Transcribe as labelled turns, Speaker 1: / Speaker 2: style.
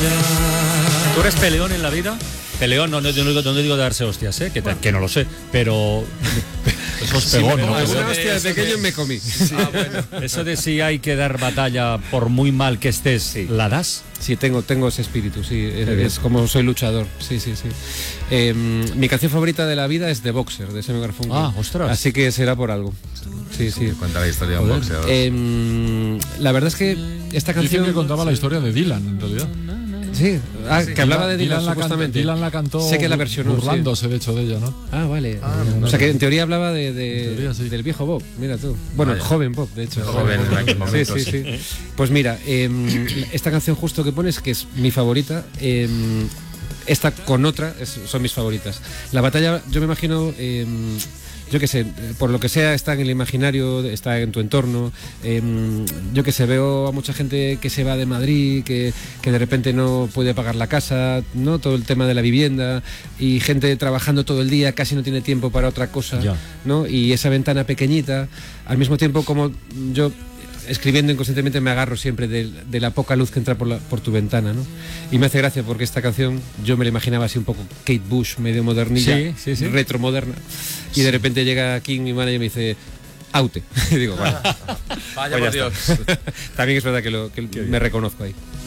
Speaker 1: ¿Tú eres peleón en la vida? Peleón, no digo de darse hostias, que no lo sé, pero eso es pegón, ¿no?
Speaker 2: Alguna hostia de pequeño me comí.
Speaker 1: Sí. Bueno. Eso de si hay que dar batalla por muy mal que estés, sí. ¿La das?
Speaker 2: Sí, tengo ese espíritu, sí. Es como soy luchador, sí. Mi canción favorita de la vida es The Boxer, de Simon & Garfunkel.
Speaker 1: Ah, ostras.
Speaker 2: Así que será por algo. Sí.
Speaker 3: Cuenta la historia de un boxeador.
Speaker 2: La verdad es que esta canción...
Speaker 4: Dicen que contaba la historia de Dylan, en realidad.
Speaker 2: Sí, que hablaba de Dylan supuestamente.
Speaker 4: Dylan la cantó,
Speaker 2: sé que la versionó,
Speaker 4: burlándose de hecho de ella, ¿no?
Speaker 2: Ah, vale. O sea que en teoría hablaba
Speaker 4: sí.
Speaker 2: del viejo Bob, mira tú. Bueno, el joven Bob, de hecho.
Speaker 3: Joven en aquel momento.
Speaker 2: Sí. Pues mira, esta canción justo que pones, que es mi favorita, esta con otra son mis favoritas. La batalla, yo me imagino... yo qué sé, por lo que sea, está en el imaginario, está en tu entorno. Yo qué sé, veo a mucha gente que se va de Madrid, que de repente no puede pagar la casa, ¿no? Todo el tema de la vivienda, y gente trabajando todo el día, casi no tiene tiempo para otra cosa, ¿no? Y esa ventana pequeñita, al mismo tiempo como yo... escribiendo inconscientemente me agarro siempre de la poca luz que entra por tu ventana, ¿no? Y me hace gracia porque esta canción yo me la imaginaba así un poco Kate Bush, medio modernilla,
Speaker 1: sí.
Speaker 2: retromoderna, y de repente llega King, mi manager, y me dice Aute. Y digo, vale.
Speaker 3: Vaya por Dios.
Speaker 2: También es verdad que me reconozco ahí.